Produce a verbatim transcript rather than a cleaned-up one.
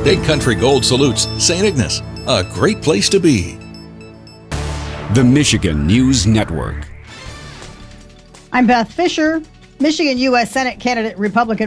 Big Country Gold salutes Saint Ignace, a great place to be. The Michigan News Network. I'm Beth Fisher. Michigan U S Senate candidate Republican